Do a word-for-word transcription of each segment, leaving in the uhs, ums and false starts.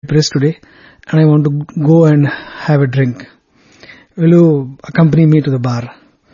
depressed today and I want to go and have a drink. Will you accompany me to the bar?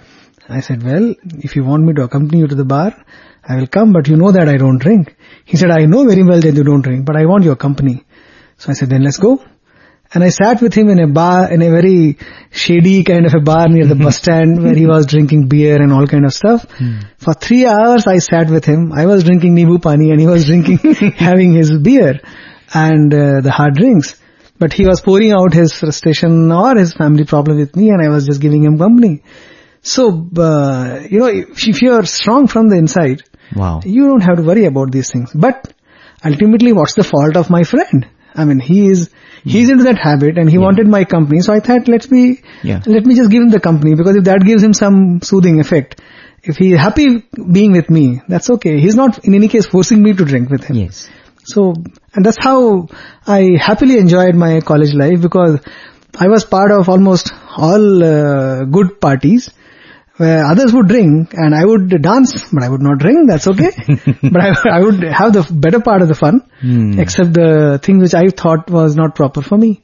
I said, well, if you want me to accompany you to the bar, I will come, but you know that I don't drink. He said, I know very well that you don't drink, but I want your company. So I said, then let's go. And I sat with him in a bar, in a very shady kind of a bar near the bus stand where he was drinking beer and all kind of stuff. Mm. For three hours I sat with him. I was drinking Nibu Pani and he was drinking, having his beer and uh, the hard drinks. But he was pouring out his frustration or his family problem with me and I was just giving him company. So, uh, you know, if, if you are strong from the inside, wow, you don't have to worry about these things. But ultimately, what's the fault of my friend? I mean, he is, he's into that habit and he yeah. wanted my company. So I thought, let's be, yeah. let me just give him the company because if that gives him some soothing effect, if he is happy being with me, that's okay. He's not in any case forcing me to drink with him. Yes. So, and that's how I happily enjoyed my college life because I was part of almost all uh, good parties where others would drink and I would dance, but I would not drink, that's okay. But I, I would have the better part of the fun, hmm. except the things which I thought was not proper for me.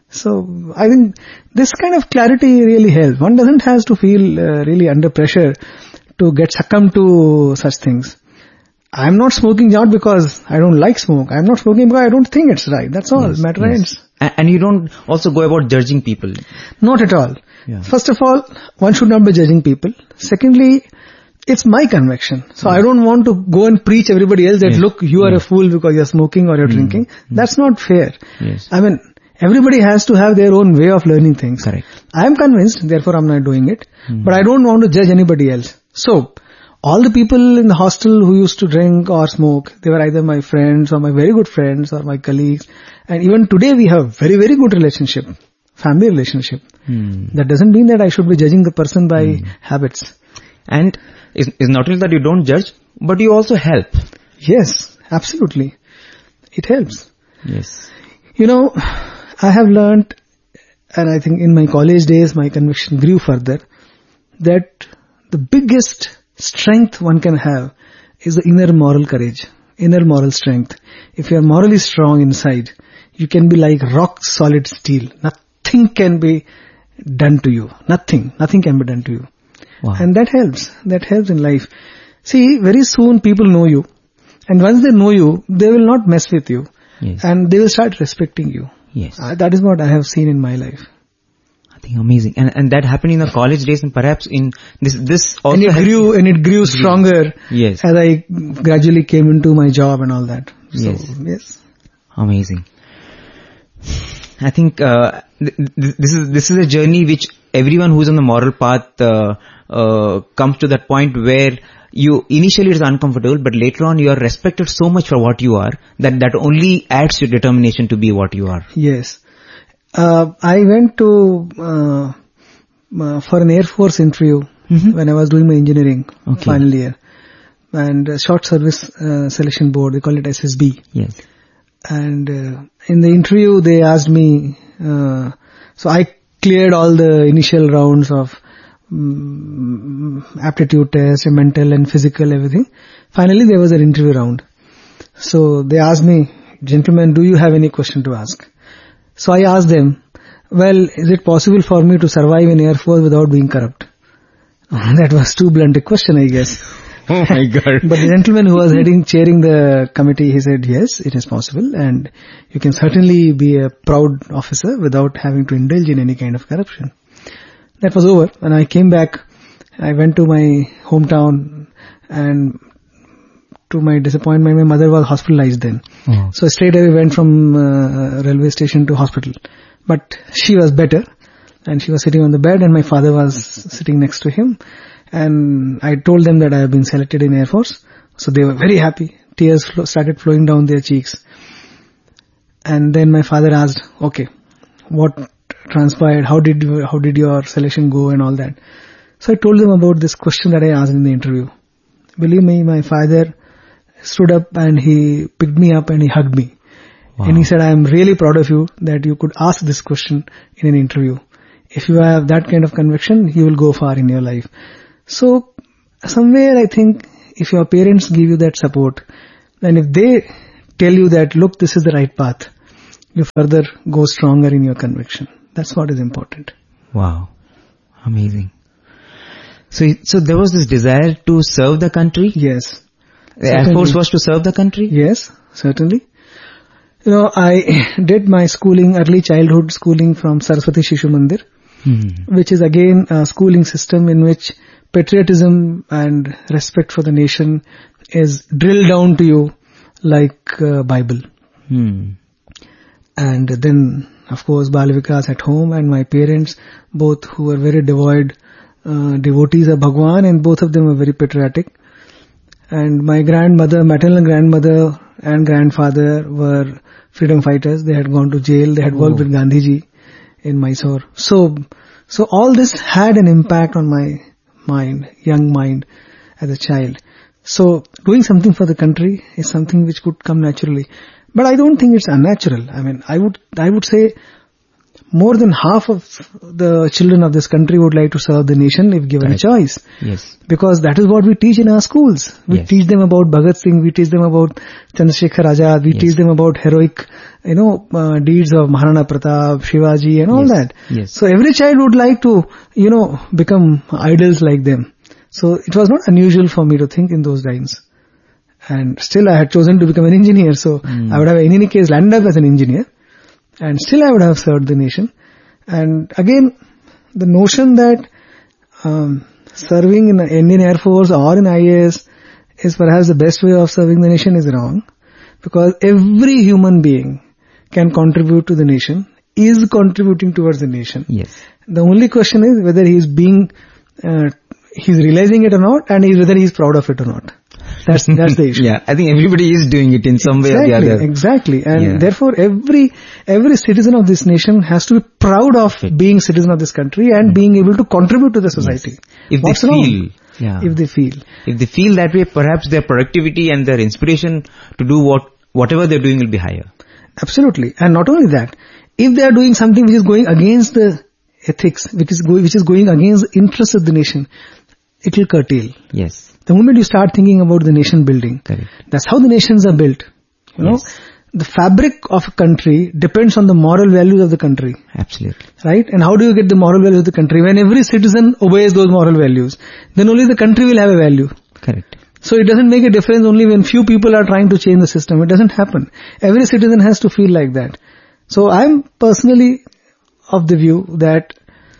So, I think this kind of clarity really helps. One doesn't have to feel uh, really under pressure to get succumbed to such things. I'm not smoking not because I don't like smoke. I'm not smoking because I don't think it's right. That's all. Yes, matter yes. ends. And you don't also go about judging people? Not at all. Yeah. First of all, one should not be judging people. Secondly, it's my conviction. So yes. I don't want to go and preach everybody else that yes. look, you are yes. a fool because you're smoking or you're mm. drinking. Mm. That's not fair. Yes. I mean, everybody has to have their own way of learning things. Correct. I am convinced, therefore I'm not doing it. Mm. But I don't want to judge anybody else. So, all the people in the hostel who used to drink or smoke, they were either my friends or my very good friends or my colleagues. And even today we have very, very good relationship, family relationship. Hmm. That doesn't mean that I should be judging the person by hmm. habits. And it's, it's not only that you don't judge, but you also help. Yes, absolutely. It helps. Yes. You know, I have learned, and I think in my college days my conviction grew further, that the biggest strength one can have is the inner moral courage, inner moral strength. If you are morally strong inside, you can be like rock solid steel. Nothing can be done to you. Nothing. Nothing can be done to you. Wow. And that helps. That helps in life. See, very soon people know you. And once they know you, they will not mess with you. Yes. And they will start respecting you. Yes. Uh, that is what I have seen in my life. I think amazing. And and that happened in the college days and perhaps in this, this also. And it grew, and it grew stronger. Yes. As I gradually came into my job and all that. So, yes. yes. Amazing. I think, uh, th- th- this is, this is a journey which everyone who's on the moral path, uh, uh, comes to that point where you, initially it is uncomfortable, but later on you are respected so much for what you are, that that only adds to determination to be what you are. Yes. Uh, I went to, uh, uh, for an Air Force interview mm-hmm. when I was doing my engineering okay. final year. And uh, short service, uh, selection board, they call it S S B. Yes. And, uh, in the interview they asked me, uh, so I cleared all the initial rounds of, um, aptitude test, mental and physical, everything. Finally there was an interview round. So they asked me, gentlemen, do you have any question to ask? So I asked them, well, is it possible for me to survive in Air Force without being corrupt? That was too blunt a question, I guess. Oh my God. But the gentleman who was heading, chairing the committee, he said, yes, it is possible and you can certainly be a proud officer without having to indulge in any kind of corruption. That was over. When I came back, I went to my hometown and to my disappointment, my mother was hospitalized then. Oh. So straight away went from uh, railway station to hospital. But she was better and she was sitting on the bed and my father was sitting next to him. And I told them that I have been selected in Air Force. So they were very happy. Tears flo- started flowing down their cheeks. And then my father asked, okay, what transpired? How did you, how did your selection go and all that? So I told them about this question that I asked in the interview. Believe me, my father stood up and he picked me up and he hugged me. Wow. And he said, I am really proud of you that you could ask this question in an interview. If you have that kind of conviction, you will go far in your life. So, somewhere I think if your parents give you that support, and if they tell you that, look, this is the right path, you further go stronger in your conviction. That's what is important. Wow. Amazing. So, so there was this desire to serve the country? Yes. The Air Force was to serve the country? Yes, certainly. You know, I did my schooling, early childhood schooling from Saraswati Shishu Mandir, hmm. which is again a schooling system in which patriotism and respect for the nation is drilled down to you like uh, Bible. Hmm. And then, of course, Bal Vikas at home, and my parents, both who were very devoid uh, devotees of Bhagwan, and both of them were very patriotic. And my grandmother, maternal grandmother and grandfather were freedom fighters. They had gone to jail. They had worked oh. with Gandhiji in Mysore. So, so all this had an impact on my mind, young mind as a child. So doing something for the country is something which could come naturally. But I don't think it's unnatural. I mean, I would, I would say more than half of the children of this country would like to serve the nation if given right. a choice. Yes. Because that is what we teach in our schools. We yes. teach them about Bhagat Singh, we teach them about Chandrasekhar Azad, we yes. teach them about heroic, you know, uh, deeds of Maharana Pratap, Shivaji and all yes. that. Yes. So every child would like to, you know, become idols like them. So it was not unusual for me to think in those lines. And still I had chosen to become an engineer, so mm. I would have in any case landed up as an engineer. And still I would have served the nation. And again, the notion that um, serving in the Indian Air Force or in I A S is perhaps the best way of serving the nation is wrong. Because every human being can contribute to the nation, is contributing towards the nation. Yes. The only question is whether he is being, uh, he's realizing it or not, and whether he is proud of it or not. That's that's the issue. Yeah, I think everybody is doing it in some exactly, way or the other. Exactly, and yeah. therefore every every citizen of this nation has to be proud of it. being citizen of this country and mm. being able to contribute to the society. Yes. If What's they wrong? feel, yeah. If they feel, if they feel that way, perhaps their productivity and their inspiration to do what whatever they're doing will be higher. Absolutely, and not only that, if they are doing something which is going against the ethics, which is going which is going against the interests of the nation, it will curtail. Yes. The moment you start thinking about the nation building, correct. That's how the nations are built. You know, yes. The fabric of a country depends on the moral values of the country. Absolutely. Right? And how do you get the moral values of the country? When every citizen obeys those moral values, then only the country will have a value. Correct. So it doesn't make a difference only when few people are trying to change the system. It doesn't happen. Every citizen has to feel like that. So I'm personally of the view that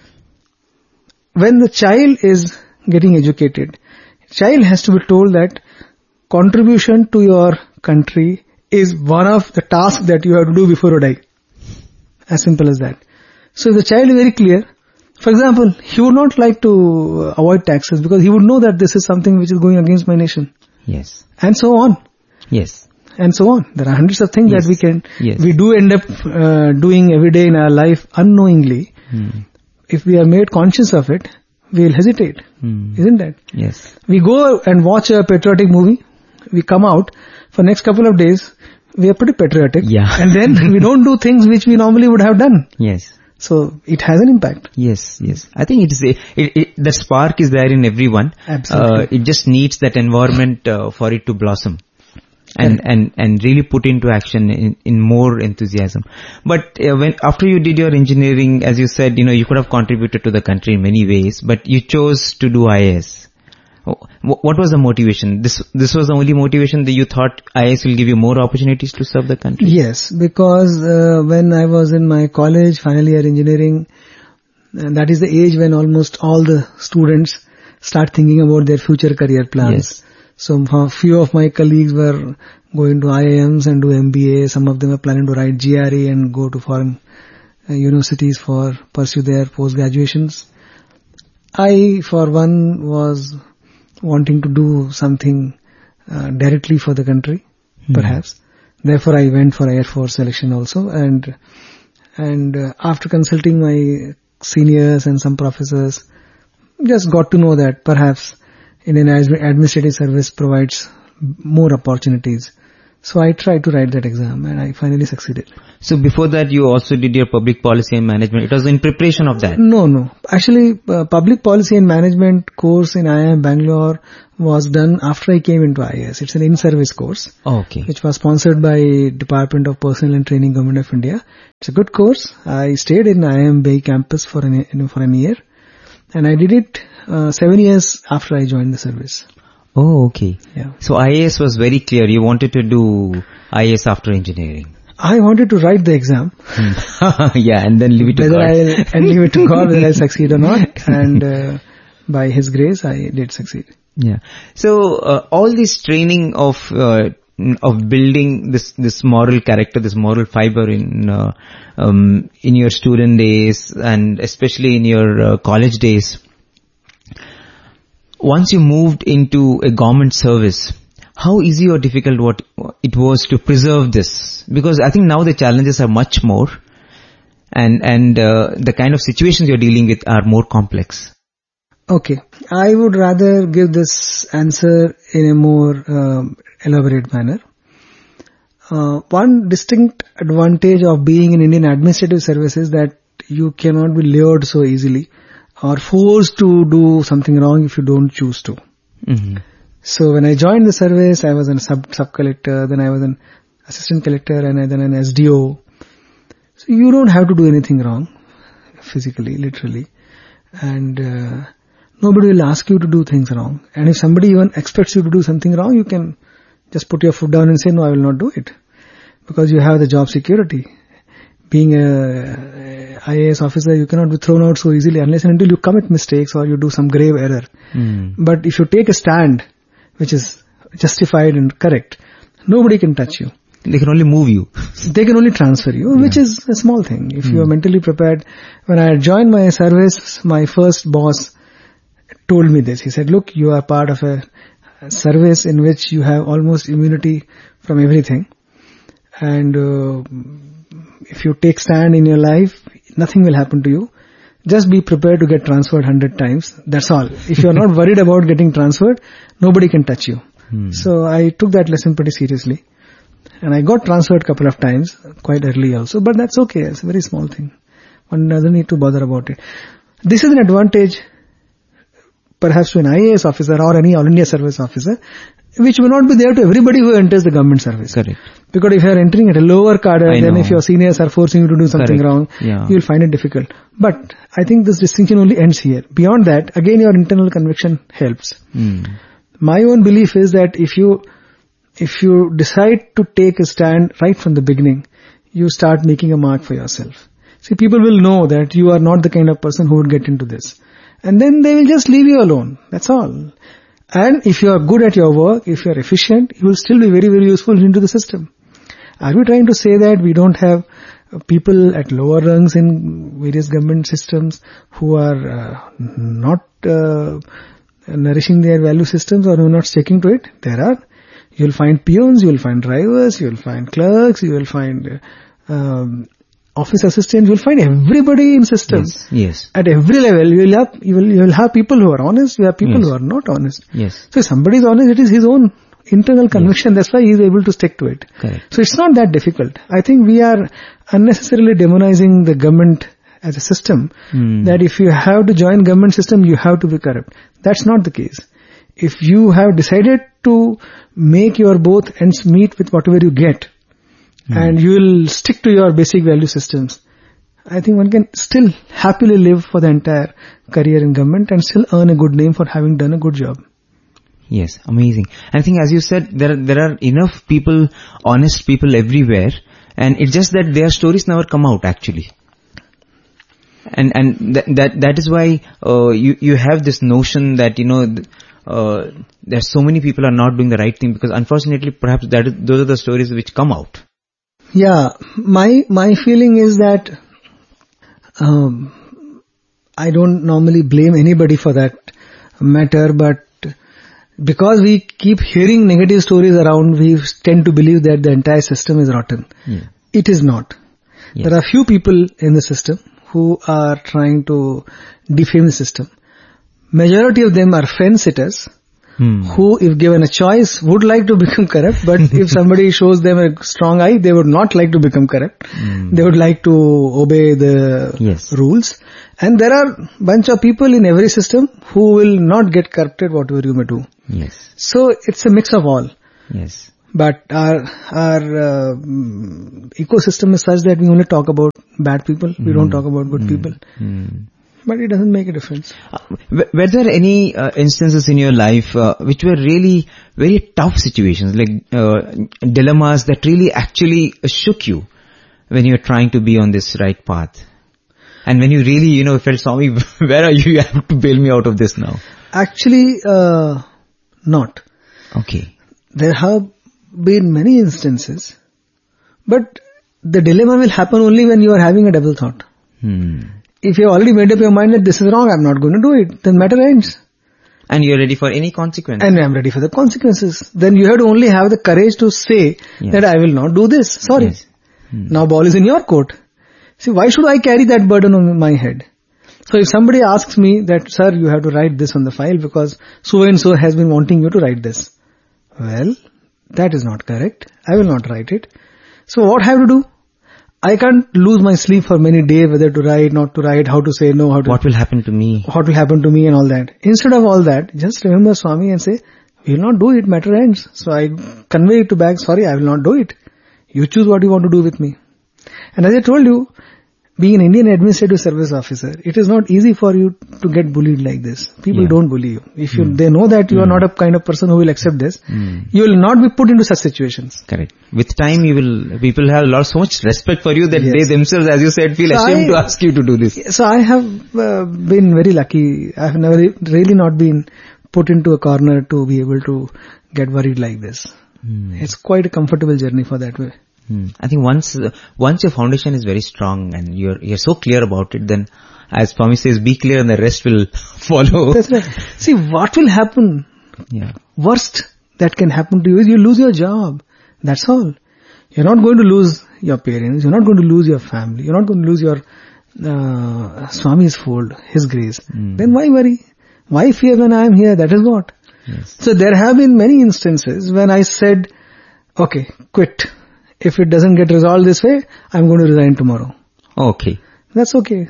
when the child is getting educated, child has to be told that contribution to your country is one of the tasks that you have to do before you die. As simple as that. So if the child is very clear, for example, he would not like to avoid taxes because he would know that this is something which is going against my nation. Yes. And so on. Yes. And so on. There are hundreds of things yes. that we can, yes. we do end up uh, doing every day in our life unknowingly. Hmm. If we are made conscious of it, we will hesitate. Hmm. Isn't that? Yes. We go and watch a patriotic movie. We come out for next couple of days. We are pretty patriotic. Yeah. And then we don't do things which we normally would have done. Yes. So it has an impact. Yes, yes. I think it is a, it, it, the spark is there in everyone. Absolutely. Uh, it just needs that environment uh, for it to blossom. And, yeah. and, and really put into action in, in more enthusiasm. But uh, when, after you did your engineering, as you said, you know, you could have contributed to the country in many ways, but you chose to do I A S. What was the motivation? This, this was the only motivation that you thought I A S will give you more opportunities to serve the country? Yes, because uh, when I was in my college, final year engineering, and that is the age when almost all the students start thinking about their future career plans. Yes. So a few of my colleagues were going to I I Ms and do M B A. Some of them were planning to write G R E and go to foreign uh, universities for pursue their post-graduations. I, for one, was wanting to do something uh, directly for the country, hmm. perhaps. Therefore, I went for Air Force selection also. And and uh, after consulting my seniors and some professors, just got to know that perhaps Indian administrative service provides more opportunities. So I tried to write that exam and I finally succeeded. So before that you also did your public policy and management. It was in preparation of that? No, no. Actually, uh, public policy and management course in I I M Bangalore was done after I came into I A S. It's an in-service course. Oh, okay. Which was sponsored by Department of Personnel and Training, Government of India. It's a good course. I stayed in I I M Bay campus for an, for an year. And I did it uh, seven years after I joined the service. Oh, okay. Yeah. So I A S was very clear. You wanted to do I A S after engineering. I wanted to write the exam. Yeah, and then leave it to whether God. I'll, and leave it to God whether I succeed or not. And uh, by His grace, I did succeed. Yeah. So uh, all this training of uh, of building this this moral character, this moral fiber in uh, um, in your student days and especially in your uh, college days. Once you moved into a government service, how easy or difficult what it was to preserve this? Because I think now the challenges are much more, and and uh, the kind of situations you're dealing with are more complex. Okay, I would rather give this answer in a more um, elaborate manner. Uh, one distinct advantage of being in Indian administrative service is that you cannot be lured so easily or forced to do something wrong if you don't choose to. Mm-hmm. So when I joined the service, I was a sub sub collector, then I was an assistant collector, and then an S D O. So you don't have to do anything wrong, physically, literally, and uh, nobody will ask you to do things wrong. And if somebody even expects you to do something wrong, you can just put your foot down and say, no, I will not do it, because you have the job security. Being a I A S officer, you cannot be thrown out so easily unless and until you commit mistakes or you do some grave error. Mm. But if you take a stand, which is justified and correct, nobody can touch you. They can only move you. They can only transfer you, yeah. Which is a small thing. If mm. you are mentally prepared. When I joined my service, my first boss told me this. He said, look, you are part of a service in which you have almost immunity from everything. And uh, if you take stand in your life, nothing will happen to you. Just be prepared to get transferred hundred times. That's all. If you are not worried about getting transferred, nobody can touch you. Hmm. So I took that lesson pretty seriously. And I got transferred a couple of times, quite early also. But that's okay. It's a very small thing. One doesn't need to bother about it. This is an advantage, perhaps to an I A S officer or any All India service officer, which may not be there to everybody who enters the government service. Correct. Because if you are entering at a lower cadre, then if your seniors are forcing you to do something Correct. wrong, yeah. you will find it difficult. But I think this distinction only ends here. Beyond that, again your internal conviction helps. Mm. My own belief is that if you, if you decide to take a stand right from the beginning, you start making a mark for yourself. See, people will know that you are not the kind of person who would get into this. And then they will just leave you alone. That's all. And if you are good at your work, if you are efficient, you will still be very, very useful into the system. Are we trying to say that we don't have people at lower rungs in various government systems who are uh, not uh, nourishing their value systems or who are not sticking to it? There are. You will find peons, you will find drivers, you will find clerks, you will find um, office assistants, you will find everybody in systems. Yes, yes. At every level, you will have, you will, you will have people who are honest, you have people yes. who are not honest. Yes. So if somebody is honest, it is his own internal conviction. Yes. That's why he is able to stick to it. Correct. So it's not that difficult. I think we are unnecessarily demonizing the government as a system, mm. that if you have to join government system, you have to be corrupt. That's not the case. If you have decided to make your both ends meet with whatever you get, mm. and you will stick to your basic value systems, I think one can still happily live for the entire career in government and still earn a good name for having done a good job. Yes, amazing. I think as you said, there are, there are enough people, honest people everywhere, and it's just that their stories never come out actually. And and that that, that is why uh, you you have this notion that, you know, uh, there's so many people are not doing the right thing, because unfortunately perhaps that is, those are the stories which come out. Yeah, my my feeling is that um, I don't normally blame anybody for that matter, but because we keep hearing negative stories around, we tend to believe that the entire system is rotten. Yeah. It is not. Yes. There are few people in the system who are trying to defame the system. Majority of them are fence sitters Hmm. who, if given a choice, would like to become corrupt, but if somebody shows them a strong eye, they would not like to become corrupt. Hmm. They would like to obey the Yes. rules. And there are bunch of people in every system who will not get corrupted whatever you may do. Yes. So it's a mix of all. Yes. But our our uh, mm, ecosystem is such that we only talk about bad people. We don't talk about good people. Hmm. But it doesn't make a difference. Uh, w- were there any uh, instances in your life uh, which were really very tough situations, like uh, dilemmas that really actually shook you when you were trying to be on this right path? And when you really, you know, felt, Swami, where are you? You have to bail me out of this now. Actually, uh, not. Okay. There have been many instances, but the dilemma will happen only when you are having a double thought. Hmm. If you have already made up your mind that this is wrong, I'm not going to do it, then matter ends. And you're ready for any consequence. And I'm ready for the consequences. Then you have to only have the courage to say Yes. that I will not do this. Sorry. Yes. Hmm. Now ball is in your court. See, why should I carry that burden on my head? So if somebody asks me that, sir, you have to write this on the file because so and so has been wanting you to write this. Well, that is not correct. I will not write it. So what I have to do? I can't lose my sleep for many days whether to write, not to write, how to say no, how to... What will happen to me? What will happen to me and all that. Instead of all that, just remember Swami and say, we will not do it, matter ends. So I convey it to back, sorry, I will not do it. You choose what you want to do with me. And as I told you, being an Indian Administrative Service Officer, it is not easy for you to get bullied like this. People Yeah. don't bully you. If you, Mm. they know that you Mm. are not a kind of person who will accept this, Mm. you will not be put into such situations. Correct. With time, you will, people have lost so much respect for you that Yes. they themselves, as you said, feel So ashamed I- to ask you to do this. So I have uh, been very lucky. I have never really not been put into a corner to be able to get worried like this. Hmm. It's quite a comfortable journey for that way. Hmm. I think once uh, once your foundation is very strong and you're you're so clear about it, then as Swami says, be clear and the rest will follow. That's right. See, what will happen? Yeah. Worst that can happen to you is you lose your job. That's all. You're not going to lose your parents. You're not going to lose your family. You're not going to lose your uh, Swami's fold, His grace. Hmm. Then why worry? Why fear when I am here? That is what. Yes. So there have been many instances when I said, okay, quit. If it doesn't get resolved this way, I'm going to resign tomorrow. Okay. That's okay.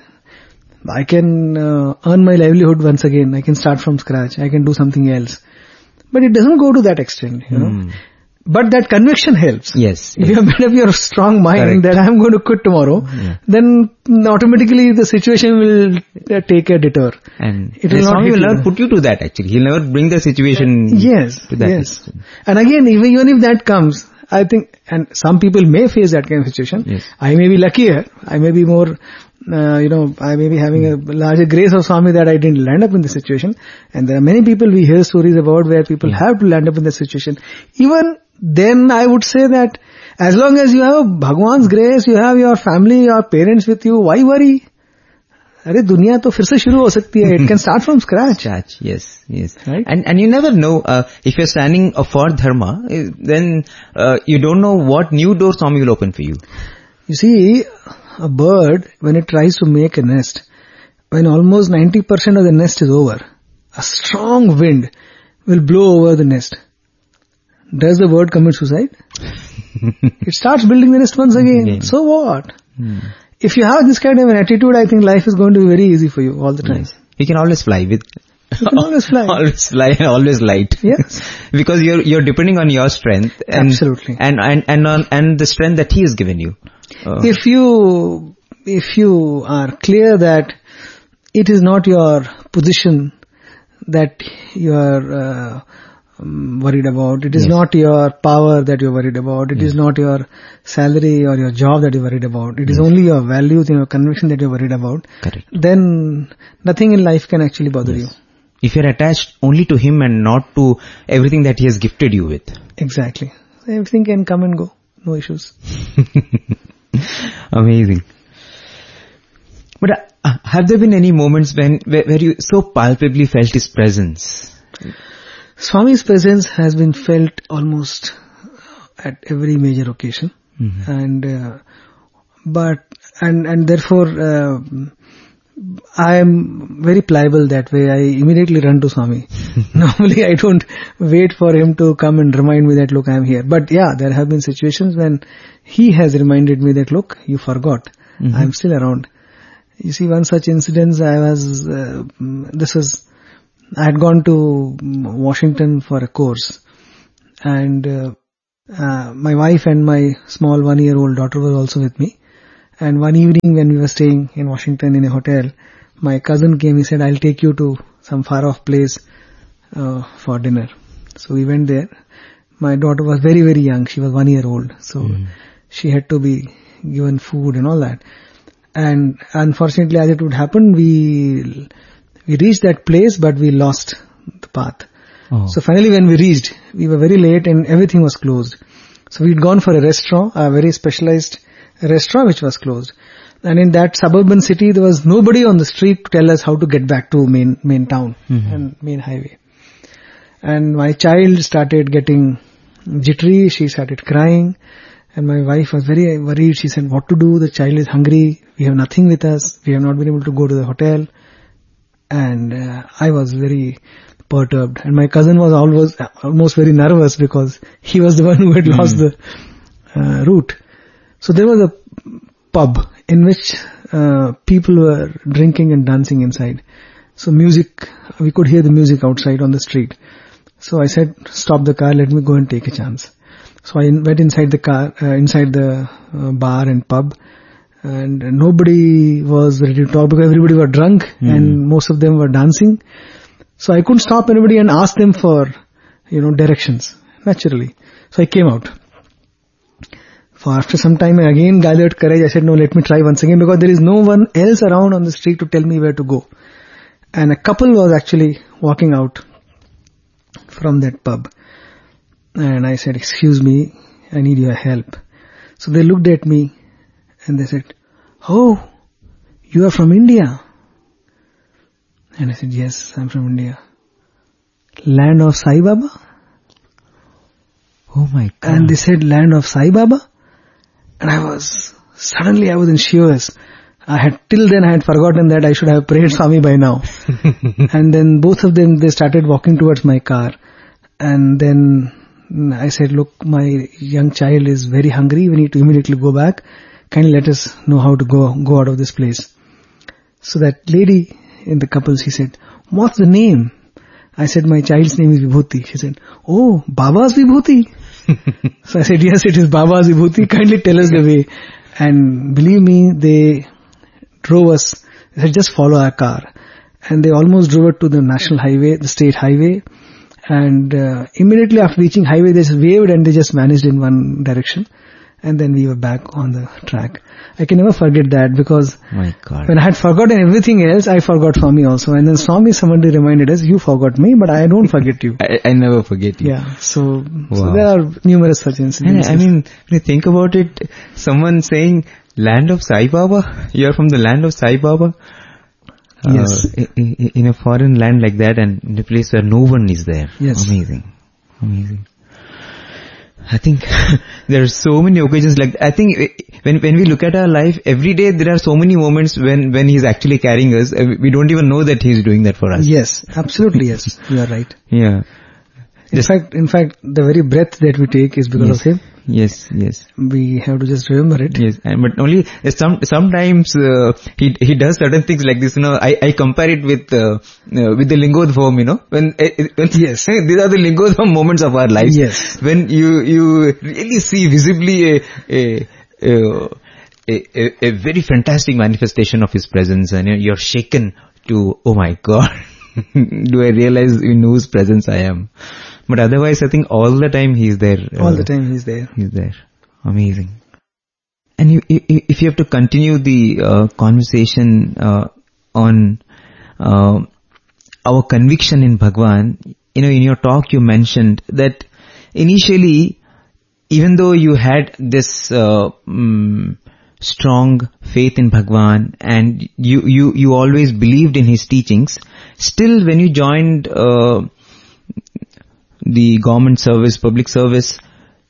I can uh, earn my livelihood once again. I can start from scratch. I can do something else. But it doesn't go to that extent, you know. Hmm. But that conviction helps. Yes. If yes. you have made up your strong mind Correct. that I'm going to quit tomorrow, Yeah. then automatically the situation will uh, take a detour. And It will the not Swami hit will you. never put you to that actually. He'll never bring the situation Yes, to that yes. extent. And again, even, even if that comes, I think, and some people may face that kind of situation. Yes. I may be luckier. I may be more, uh, you know, I may be having a larger grace of Swami that I didn't land up in this situation. And there are many people we hear stories about where people Yeah. have to land up in this situation. Even then I would say that as long as you have Bhagwan's grace, you have your family, your parents with you, why worry? अरे दुनिया तो फिर से शुरू हो सकती है. It can start from scratch. Scratch, yes, yes. Right? And and you never know, uh, if you're standing uh, for dharma, uh, then uh, you don't know what new door Swami will open for you. You see, a bird, when it tries to make a nest, when almost ninety percent of the nest is over, a strong wind will blow over the nest. Does the bird commit suicide? It starts building the nest once again. Again. So what? Hmm. If you have this kind of an attitude, I think life is going to be very easy for you all the time. Yes. You can always fly with. You can always fly. always fly and always light. Yes. Because you're you're depending on your strength. And, Absolutely. And and and on and the strength that He has given you. Uh, If you, if you are clear that it is not your position that you are uh, um, worried about, it is Yes. not your power that you are worried about, it is not your salary or your job that you are worried about, it is only your values and your conviction that you are worried about, correct. then nothing in life can actually bother Yes. If you're attached only to Him and not to everything that He has gifted you with. you. Exactly. Everything can come and go. No issues. Amazing. But uh, have there been any moments when where, where you so palpably felt His presence? Swami's presence has been felt almost at every major occasion. Mhm. And, uh, but, and, and therefore, uh, I am very pliable that way. I immediately run to Swami. Normally I don't wait for him to come and remind me that, look, I am here. But yeah, there have been situations when he has reminded me that, look, you forgot. Mm-hmm. I am still around. You see, one such incident, I was, uh, this was, I had gone to Washington for a course. And uh, uh, my wife and my small one-year-old daughter were also with me. And one evening when we were staying in Washington in a hotel, my cousin came, he said, I'll take you to some far-off place uh, for dinner. So we went there. My daughter was very, very young. She was one year old. So mm. she had to be given food and all that. And unfortunately, as it would happen, we we reached that place, but we lost the path. Oh. So finally when we reached, we were very late and everything was closed. So we'd gone for a restaurant, a very specialized restaurant which was closed. And in that suburban city, there was nobody on the street to tell us how to get back to main main town mm-hmm. and main highway. And my child started getting jittery. She started crying. And my wife was very worried. She said, what to do? The child is hungry. We have nothing with us. We have not been able to go to the hotel. And uh, I was very perturbed. And my cousin was always, almost very nervous because he was the one who had mm. lost the uh, route. So there was a pub in which uh, people were drinking and dancing inside. So music, we could hear the music outside on the street. So I said, stop the car, let me go and take a chance. So I went inside the car, uh, inside the uh, bar and pub, and nobody was ready to talk because everybody were drunk mm. and most of them were dancing. So I couldn't stop anybody and ask them for, you know, directions, naturally. So I came out. For after some time I again gathered courage. I said, no, let me try once again because there is no one else around on the street to tell me where to go. And a couple was actually walking out from that pub. And I said, excuse me, I need your help. So they looked at me and they said, oh, you are from India. And I said, yes, I'm from India. Land of Sai Baba? Oh my God. And they said, land of Sai Baba? And I was, suddenly I was in shivers. I had, till then I had forgotten that I should have prayed Swami by now. And then both of them, they started walking towards my car. And then I said, look, my young child is very hungry. We need to immediately go back. Kindly let us know how to go, go out of this place. So that lady in the couple, she said, what's the name? I said, my child's name is Vibhuti. She said, oh, Baba's Vibhuti? So I said, yes, it is Baba's Vibhuti. Kindly tell us the way. And believe me, they drove us. They said, just follow our car. And they almost drove it to the national highway, the state highway. And uh, immediately after reaching highway, they just waved and they just vanished in one direction. And then we were back on the track. I can never forget that because my God. When I had forgotten everything else, I forgot Swami also. And then Swami, somebody reminded us, you forgot me, but I don't forget you. I, I never forget you. Yeah. So, wow. so there are numerous such incidents. I mean, when you think about it, someone saying, land of Sai Baba? You are from the land of Sai Baba? Yes. Uh, in, in a foreign land like that and in a place where no one is there. Yes. Amazing. Amazing. I think there are so many occasions like I think when when we look at our life every day there are so many moments when when he's actually carrying us. We don't even know that he's doing that for us. Yes, absolutely. Yes, you are right. Yeah. In Just, fact, in fact, the very breath that we take is because yes, of him. Yes, yes. We have to just remember it. Yes, and, but only some sometimes uh, he he does certain things like this. You know, I I compare it with uh, uh, with the Lingodhvam. You know, when, uh, when yes, these are the Lingodhvam moments of our lives. Yes, when you you really see visibly a a a, a, a very fantastic manifestation of his presence, and you're shaken to, oh my God, do I realize in whose presence I am? But otherwise, I think all the time he's there. All uh, the time he's there. He's there. Amazing. And you, if you have to continue the uh, conversation uh, on uh, our conviction in Bhagwan, you know, in your talk you mentioned that initially, even though you had this uh, um, strong faith in Bhagwan and you, you, you always believed in his teachings, still when you joined uh, the government service, public service,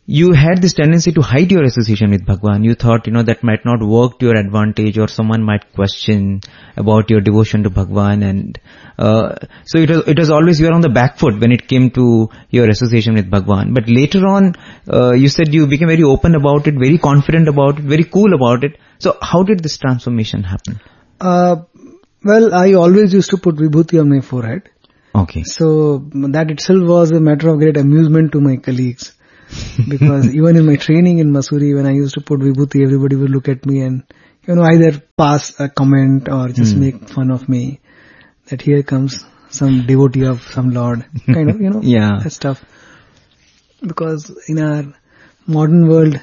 you had this tendency to hide your association with Bhagwan. You thought, you know, that might not work to your advantage, or someone might question about your devotion to Bhagwan, and uh, so it was, it was always you were on the back foot when it came to your association with Bhagwan. But later on, uh, you said you became very open about it, very confident about it, very cool about it. So how did this transformation happen? Uh, well, I always used to put vibhuti on my forehead. Okay. So that itself was a matter of great amusement to my colleagues. Because even in my training in Mussoorie, when I used to put vibhuti, everybody would look at me and, you know, either pass a comment or just mm. make fun of me. That here comes some devotee of some Lord. Kind of, you know, yeah. that stuff. Because in our modern world,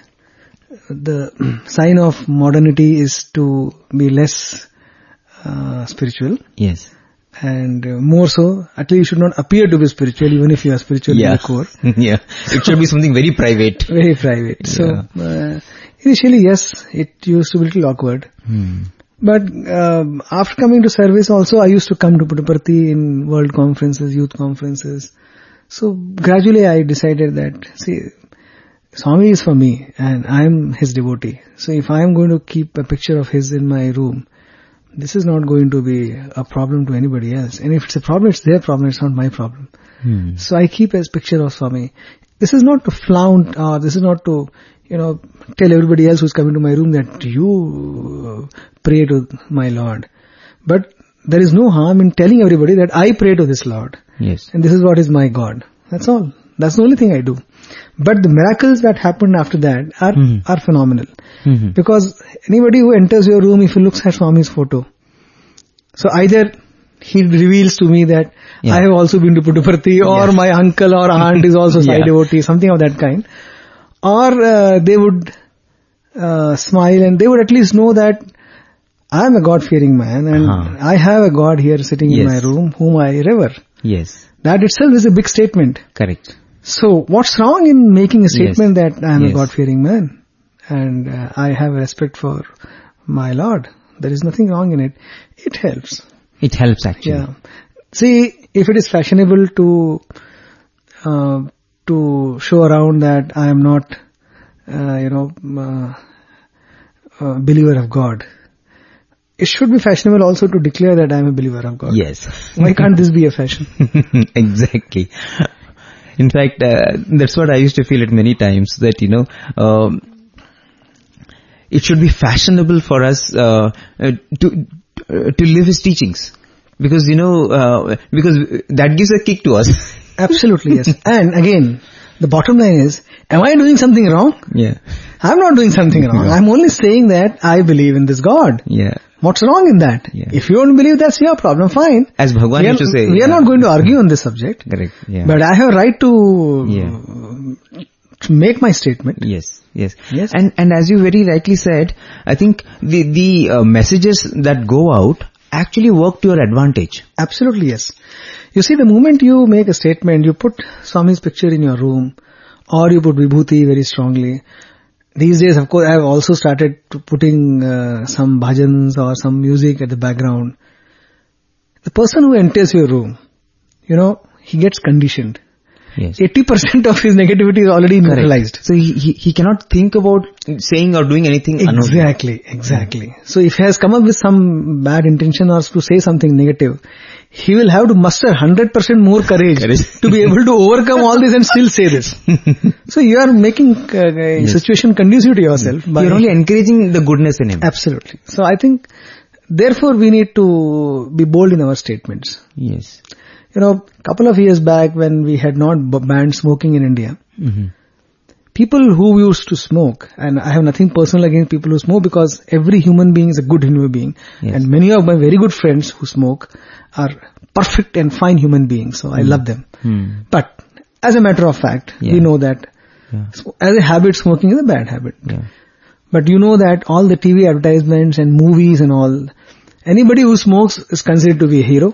the sign of modernity is to be less uh, spiritual. Yes. And uh, more so, at least you should not appear to be spiritual, even if you are spiritual yeah. in the core. yeah. It should be something very private. Very private. So, yeah. uh, initially, yes, it used to be a little awkward. Hmm. But um, after coming to service also, I used to come to Puttaparthi in world conferences, youth conferences. So, gradually I decided that, see, Swami is for me and I am his devotee. So, if I am going to keep a picture of his in my room, this is not going to be a problem to anybody else. And if it's a problem, it's their problem, it's not my problem. Hmm. So I keep a picture of Swami. This is not to flaunt, or this is not to, you know, tell everybody else who's coming to my room that you pray to my Lord. But there is no harm in telling everybody that I pray to this Lord. Yes. And this is what is my God. That's all. That's the only thing I do. But the miracles that happened after that are mm-hmm. are phenomenal. Mm-hmm. Because anybody who enters your room, if he looks at Swami's photo, so either he reveals to me that yeah. I have also been to Puttaparthi, or yeah. my uncle or aunt is also Sai yeah. devotee, something of that kind. Or uh, they would uh, smile and they would at least know that I am a God-fearing man and uh-huh. I have a God here sitting yes. in my room whom I revere. Yes. That itself is a big statement. Correct. So, what's wrong in making a statement yes. that I am yes. a God-fearing man and uh, I have respect for my Lord? There is nothing wrong in it. It helps. It helps actually. Yeah. See, if it is fashionable to uh, to show around that I am not, uh, you know, uh, a believer of God, it should be fashionable also to declare that I am a believer of God. Yes. Why can't this be a fashion? Exactly. In fact, uh, that's what I used to feel it many times, that, you know, um, it should be fashionable for us uh, uh, to uh, to live his teachings. Because, you know, uh, because that gives a kick to us. Absolutely, yes. And again, the bottom line is, am I doing something wrong? Yeah. I'm not doing something wrong. No. I'm only saying that I believe in this God. Yeah. What's wrong in that? Yeah. If you don't believe, that's your problem, fine. As Bhagwan used to say. We yeah. are not going to argue on this subject. Correct. Yeah. But I have a right to, yeah. to make my statement. Yes. Yes. Yes. And, and as you very rightly said, I think the, the uh, messages that go out actually work to your advantage. Absolutely, yes. You see, the moment you make a statement, you put Swami's picture in your room, or you put vibhuti very strongly. These days, of course, I have also started putting uh, some bhajans or some music at the background. The person who enters your room, you know, he gets conditioned. Yes. eighty percent of his negativity is already neutralized. So he, he he cannot think about saying or doing anything. Exactly, exactly. Mm. So if he has come up with some bad intention or to say something negative, he will have to muster one hundred percent more courage, courage. to be able to overcome all this and still say this. So you are making uh, a yes. situation conducive to yourself. You are only encouraging the goodness in him. Absolutely. So I think, therefore we need to be bold in our statements. Yes. You know, a couple of years back when we had not banned smoking in India, mm-hmm. people who used to smoke, and I have nothing personal against people who smoke because every human being is a good human being. Yes. And many of my very good friends who smoke are perfect and fine human beings. So mm. I love them. Mm. But as a matter of fact, yeah. we know that yeah. as a habit, smoking is a bad habit. Yeah. But you know that all the T V advertisements and movies and all, anybody who smokes is considered to be a hero.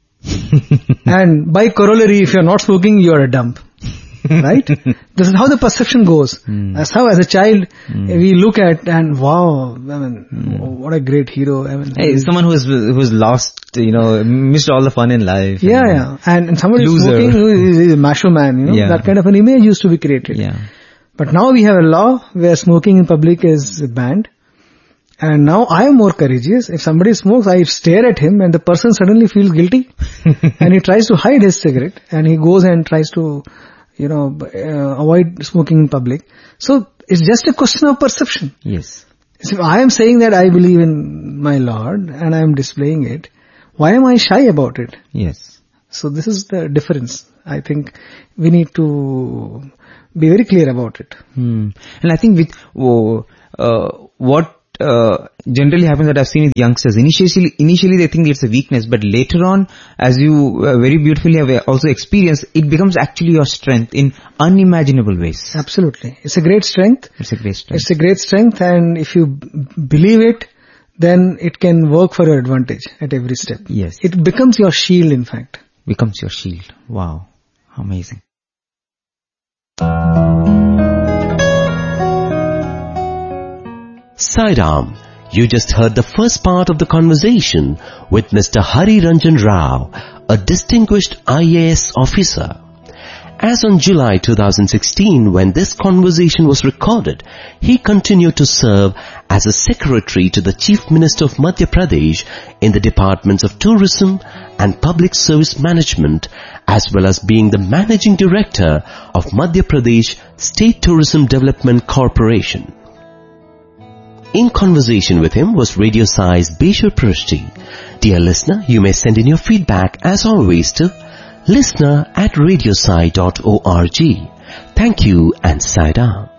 And by corollary, if you're not smoking, you're a dump. Right? This is how the perception goes. Mm. That's how as a child mm. we look at and wow, I mean, mm. what a great hero. I mean, hey, someone who's who's lost, you know, missed all the fun in life. Yeah, and, yeah. And, and somebody who's smoking who is a macho man, you know, yeah. that kind of an image used to be created. Yeah. But now we have a law where smoking in public is banned. And now I am more courageous. If somebody smokes, I stare at him and the person suddenly feels guilty. And he tries to hide his cigarette. And he goes and tries to, you know, uh, avoid smoking in public. So it's just a question of perception. Yes. So I am saying that I believe in my Lord and I am displaying it. Why am I shy about it? Yes. So this is the difference. I think we need to be very clear about it. Hmm. And I think with oh, uh, what uh, generally happens that I've seen with youngsters, initially, initially they think it's a weakness, but later on, as you uh, very beautifully have also experienced, it becomes actually your strength in unimaginable ways. Absolutely. It's a great strength. It's a great strength. It's a great strength, and if you b- believe it, then it can work for your advantage at every step. Yes. It becomes your shield, in fact. Becomes your shield. Wow. Amazing. Sai Ram, you just heard the first part of the conversation with Mister Hari Ranjan Rao, a distinguished I A S officer. As on July two thousand sixteen, when this conversation was recorded, he continued to serve as a secretary to the Chief Minister of Madhya Pradesh in the departments of tourism and public service management, as well as being the managing director of Madhya Pradesh State Tourism Development Corporation. In conversation with him was Radio Sai's Beshwar Prishti. Dear listener, you may send in your feedback as always to listener at radiosai dot org. Thank you and Sai Ram.